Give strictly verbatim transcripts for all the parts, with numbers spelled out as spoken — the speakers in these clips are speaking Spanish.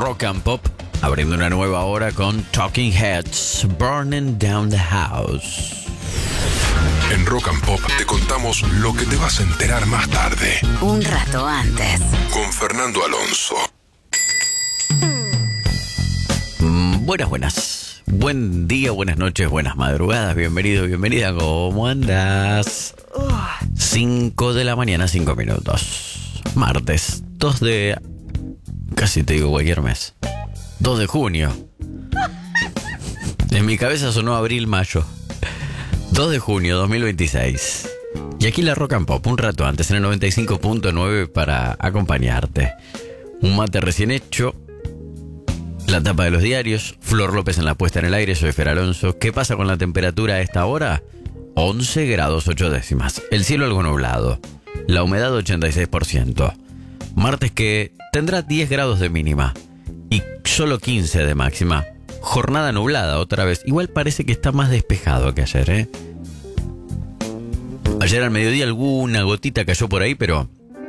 Rock and Pop, abriendo una nueva hora con Talking Heads, Burning Down the House. En Rock and Pop te contamos lo que te vas a enterar más tarde. Un rato antes. Con Fernando Alonso. Mm, buenas, buenas. Buen día, buenas noches, buenas madrugadas. Bienvenido, bienvenida. ¿Cómo andas? cinco de la mañana, cinco minutos. Martes, dos de... Casi te digo cualquier mes. dos de junio. En mi cabeza sonó abril, mayo. dos de junio dos mil veintiséis. Y aquí la Rock and Pop, un rato antes, en el noventa y cinco punto nueve para acompañarte. Un mate recién hecho. La tapa de los diarios. Flor López en la puesta en el aire. Soy Fer Alonso. ¿Qué pasa con la temperatura a esta hora? once grados ocho décimas. El cielo algo nublado. La humedad ochenta y seis por ciento. Martes que tendrá diez grados de mínima y solo quince de máxima. Jornada nublada otra vez. Igual parece que está más despejado que ayer, ¿eh? Ayer al mediodía alguna gotita cayó por ahí, pero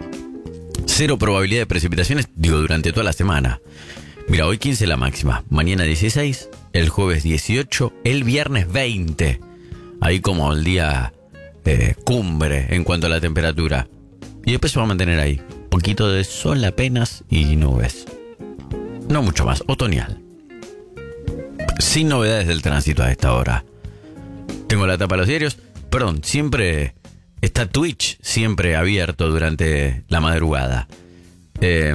cero probabilidad de precipitaciones, digo, durante toda la semana. Mira, hoy quince la máxima, mañana dieciséis, el jueves dieciocho, el viernes veinte. Ahí como el día eh, cumbre en cuanto a la temperatura. Y después se va a mantener ahí. Poquito de sol apenas y nubes. No mucho más, otoñal. Sin novedades del tránsito a esta hora. Tengo la tapa de los diarios. Perdón, siempre está Twitch, siempre abierto durante la madrugada. Eh,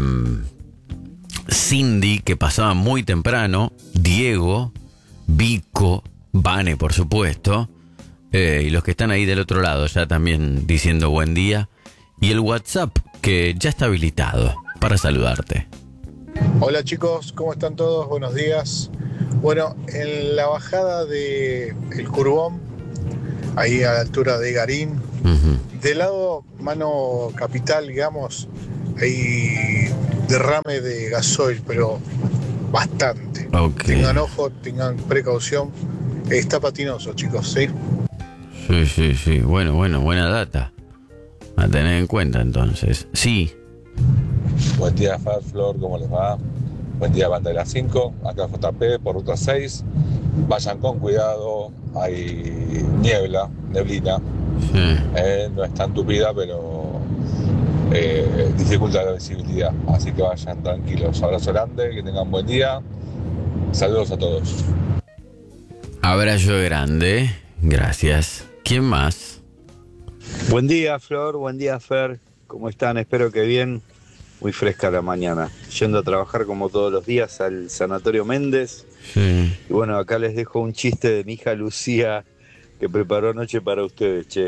Cindy, que pasaba muy temprano. Diego, Vico, Vane, por supuesto. Eh, y los que están ahí del otro lado ya también diciendo buen día. Y el WhatsApp, que ya está habilitado para saludarte. Hola chicos, ¿cómo están todos? Buenos días. Bueno, en la bajada de El Curbón, ahí a la altura de Garín, uh-huh. Del lado mano capital, digamos, hay derrame de gasoil, pero bastante. Okay. Tengan ojo, tengan precaución. Está patinoso, chicos, ¿sí? Sí, sí, sí. Bueno, bueno, buena data. A tener en cuenta entonces. Sí. Buen día, Far Flor, ¿cómo les va? Buen día, banda de las cinco. Acá J P por ruta seis. Vayan con cuidado. Hay niebla, neblina. Sí. Eh, no es tan tupida, pero eh, dificulta la visibilidad. Así que vayan tranquilos. Abrazo grande, que tengan buen día. Saludos a todos. Abrazo grande. Gracias. ¿Quién más? Buen día, Flor. Buen día, Fer. ¿Cómo están? Espero que bien. Muy fresca la mañana. Yendo a trabajar como todos los días al Sanatorio Méndez. Sí. Y bueno, acá les dejo un chiste de mi hija Lucía que preparó anoche para ustedes, che.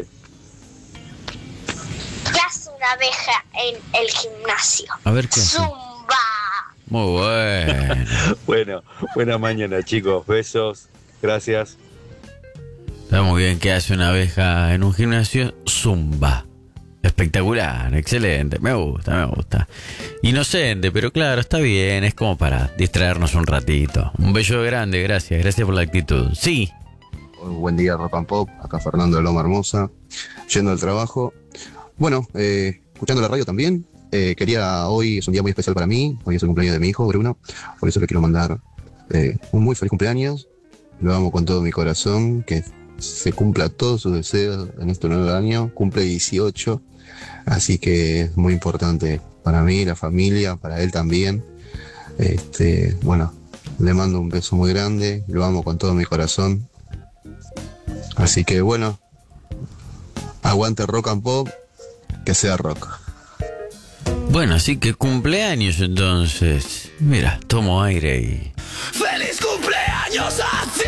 ¿Qué hace una abeja en el gimnasio? A ver qué hace. ¡Zumba! Muy bueno. Bueno, buena mañana, chicos. Besos. Gracias. Está muy bien. ¿Qué hace una abeja en un gimnasio? Zumba. Espectacular, excelente, me gusta, me gusta. Inocente, pero claro, está bien, es como para distraernos un ratito. Un beso grande, gracias, gracias por la actitud. Sí. Buen día, Rock and Pop, acá Fernando de Loma Hermosa, yendo al trabajo. Bueno, eh, escuchando la radio también, eh, quería, hoy es un día muy especial para mí, hoy es el cumpleaños de mi hijo, Bruno, por eso le quiero mandar eh, un muy feliz cumpleaños, lo amo con todo mi corazón, que se cumpla todos sus deseos en este nuevo año, cumple dieciocho. Así que es muy importante para mí, la familia, para él también. Este, bueno, le mando un beso muy grande, lo amo con todo mi corazón. Así que bueno, aguante Rock and Pop, que sea rock. Bueno, así que cumpleaños entonces. Mira, tomo aire y... ¡Feliz cumpleaños a ti!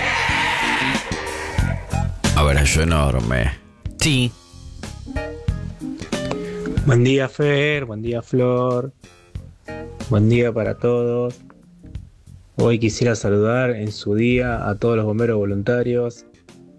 Abrazo enorme. Sí. Buen día, Fer, buen día, Flor, buen día para todos. Hoy quisiera saludar en su día a todos los bomberos voluntarios.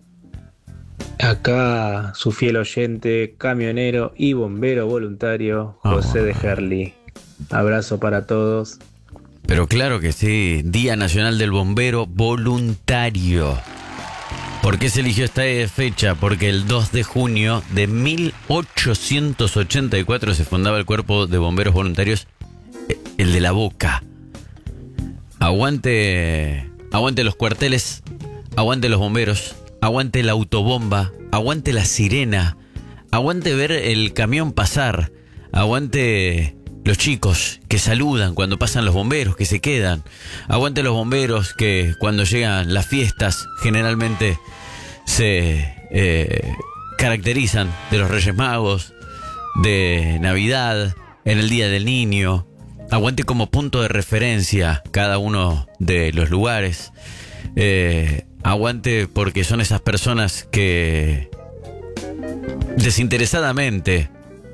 Acá su fiel oyente, camionero y bombero voluntario, José oh. de Herli. Abrazo para todos. Pero claro que sí, Día Nacional del Bombero Voluntario. ¿Por qué se eligió esta fecha? Porque el dos de junio de mil ochocientos ochenta y cuatro se fundaba el Cuerpo de Bomberos Voluntarios, el de La Boca. Aguante, aguante los cuarteles, aguante los bomberos, aguante la autobomba, aguante la sirena, aguante ver el camión pasar, aguante los chicos que saludan cuando pasan los bomberos, que se quedan, aguante los bomberos que cuando llegan las fiestas generalmente se eh, caracterizan de los Reyes Magos, de Navidad, en el Día del Niño. Aguante como punto de referencia cada uno de los lugares. Eh, aguante porque son esas personas que desinteresadamente,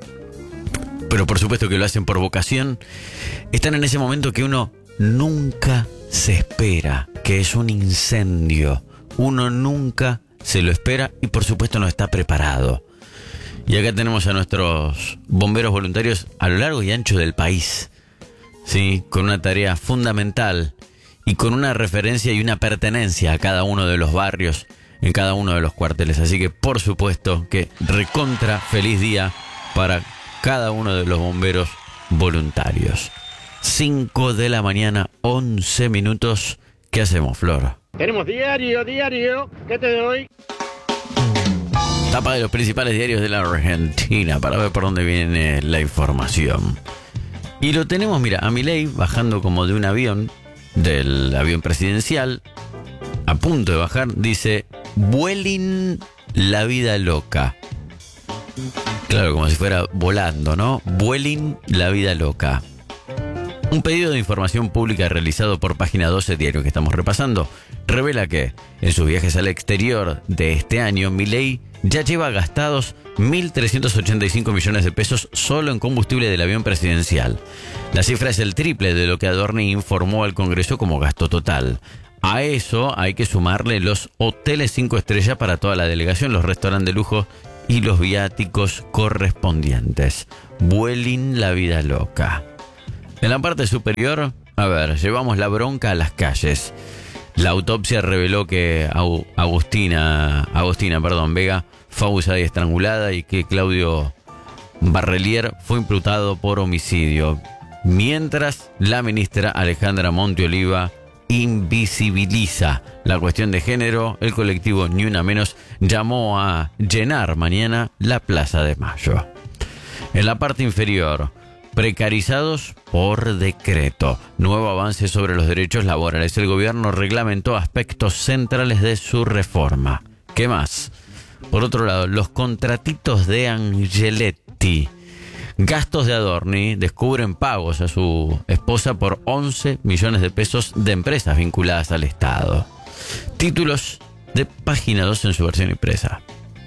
pero por supuesto que lo hacen por vocación, están en ese momento que uno nunca se espera, que es un incendio. Uno nunca se lo espera y por supuesto no está preparado. Y acá tenemos a nuestros bomberos voluntarios a lo largo y ancho del país, ¿sí? Con una tarea fundamental y con una referencia y una pertenencia a cada uno de los barrios, en cada uno de los cuarteles. Así que por supuesto que recontra feliz día para cada uno de los bomberos voluntarios. cinco de la mañana, once minutos. ¿Qué hacemos, Flor? Tenemos diario, diario. ¿Qué te doy? Tapa de los principales diarios de la Argentina para ver por dónde viene la información. Y lo tenemos, mira, a Milei bajando como de un avión, del avión presidencial, a punto de bajar, dice: vuelen la vida loca. Claro, como si fuera volando, ¿no? Vuelen la vida loca. Un pedido de información pública realizado por Página doce, diario que estamos repasando, revela que en sus viajes al exterior de este año, Milei ya lleva gastados mil trescientos ochenta y cinco millones de pesos solo en combustible del avión presidencial. La cifra es el triple de lo que Adorni informó al Congreso como gasto total. A eso hay que sumarle los hoteles cinco estrellas para toda la delegación, los restaurantes de lujo y los viáticos correspondientes. Vuelen la vida loca. En la parte superior, a ver, llevamos la bronca a las calles. La autopsia reveló que Agustina, Agustina, perdón, Vega fue abusada y estrangulada y que Claudio Barrelier fue imputado por homicidio. Mientras la ministra Alejandra Monteoliva invisibiliza la cuestión de género, el colectivo Ni Una Menos llamó a llenar mañana la Plaza de Mayo. En la parte inferior, precarizados por decreto. Nuevo avance sobre los derechos laborales. El gobierno reglamentó aspectos centrales de su reforma. ¿Qué más? Por otro lado, los contratitos de Angeletti. Gastos de Adorni descubren pagos a su esposa por once millones de pesos de empresas vinculadas al Estado. Títulos de Página dos en su versión impresa.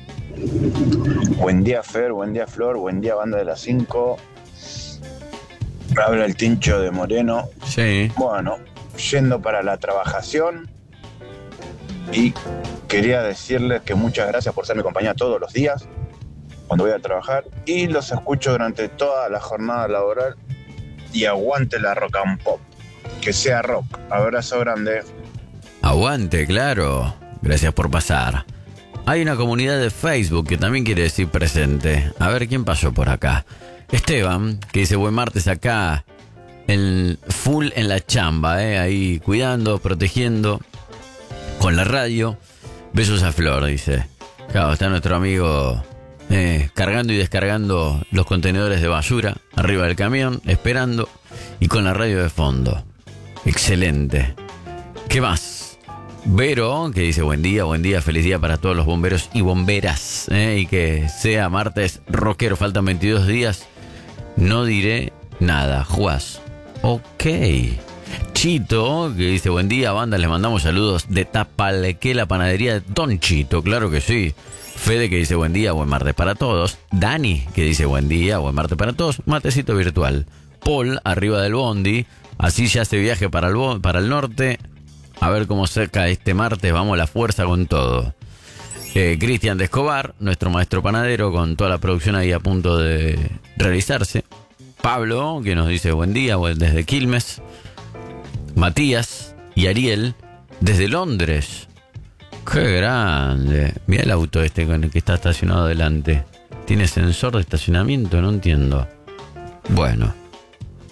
Buen día, Fer, buen día, Flor, buen día, banda de las cinco. Habla el Tincho de Moreno. Sí. Bueno, yendo para la trabajación y quería decirles que muchas gracias por ser mi compañía todos los días cuando voy a trabajar y los escucho durante toda la jornada laboral y aguante la rock and pop, que sea rock. Abrazo grande. Aguante, claro. Gracias por pasar. Hay una comunidad de Facebook que también quiere decir presente. A ver quién pasó por acá. Esteban, que dice buen martes acá, en full en la chamba, eh, ahí cuidando, protegiendo, con la radio. Besos a Flor, dice. Claro, está nuestro amigo eh, cargando y descargando los contenedores de basura arriba del camión, esperando, y con la radio de fondo. Excelente. ¿Qué más? Vero, que dice buen día, buen día, feliz día para todos los bomberos y bomberas, eh, y que sea martes rockero, faltan veintidós días. No diré nada, Juaz. Ok. Chito, que dice buen día, banda, les mandamos saludos de Tapalqué, la panadería de Don Chito, claro que sí. Fede, que dice buen día, buen martes para todos. Dani, que dice buen día, buen martes para todos. Matecito virtual. Paul, arriba del bondi. Así ya se viaje para el, para el norte. A ver cómo cerca este martes, vamos a la fuerza con todo. Eh, Cristian de Escobar, nuestro maestro panadero, con toda la producción ahí a punto de realizarse. Pablo, que nos dice buen día, desde Quilmes. Matías y Ariel, desde Londres. ¡Qué grande! Mira el auto este con el que está estacionado adelante. ¿Tiene sensor de estacionamiento? No entiendo. Bueno.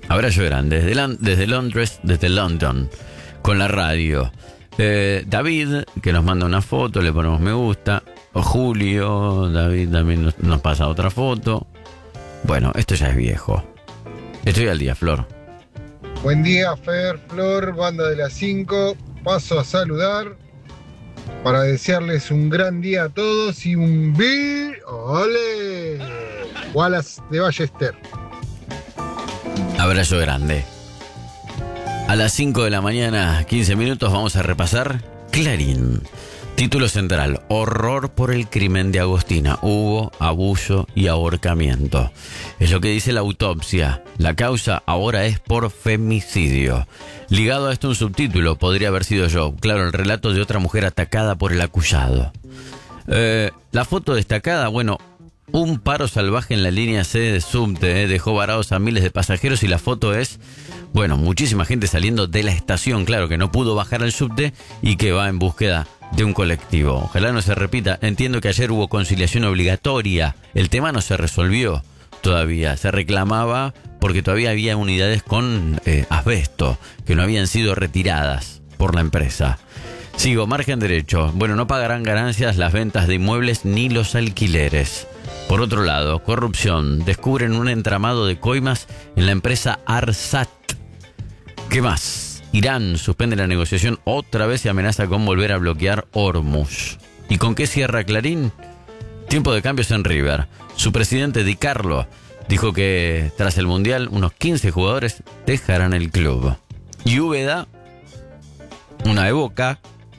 Abrazo grande. Desde, Lan- desde Londres, desde London, con la radio. Eh, David, que nos manda una foto, le ponemos me gusta. O Julio, David también nos, nos pasa otra foto. Bueno, esto ya es viejo. Estoy al día, Flor. Buen día, Fer, Flor, banda de las cinco. Paso a saludar para desearles un gran día a todos y un bi... ¡Ole! Wallace de Ballester. Abrazo grande. A las cinco de la mañana, quince minutos, vamos a repasar Clarín. Título central: horror por el crimen de Agostina. Hubo abuso y ahorcamiento. Es lo que dice la autopsia. La causa ahora es por femicidio. Ligado a esto un subtítulo: podría haber sido yo. Claro, el relato de otra mujer atacada por el acusado. Eh, la foto destacada, bueno, un paro salvaje en la línea C de subte eh, dejó varados a miles de pasajeros y la foto es, bueno, muchísima gente saliendo de la estación, claro, que no pudo bajar al subte y que va en búsqueda de un colectivo. Ojalá no se repita. Entiendo que ayer hubo conciliación obligatoria. El tema no se resolvió todavía. Se reclamaba porque todavía había unidades con eh, asbesto que no habían sido retiradas por la empresa. Sigo, margen derecho. Bueno, no pagarán ganancias las ventas de inmuebles ni los alquileres. Por otro lado, corrupción. Descubren un entramado de coimas en la empresa Arsat. ¿Qué más? Irán suspende la negociación otra vez y amenaza con volver a bloquear Hormuz. ¿Y con qué cierra Clarín? Tiempo de cambios en River. Su presidente Di Carlo dijo que tras el Mundial unos quince jugadores dejarán el club. Y Úbeda, una de Boca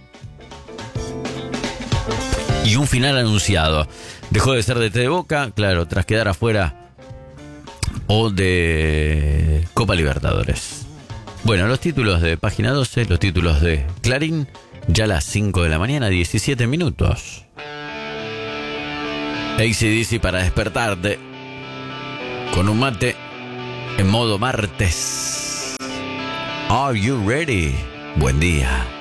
y un final anunciado. Dejó de ser D T de Boca, claro, tras quedar afuera o de Copa Libertadores. Bueno, los títulos de Página doce, los títulos de Clarín, ya a las cinco de la mañana, diecisiete minutos. A C D C para despertarte con un mate en modo martes. Are you ready? Buen día.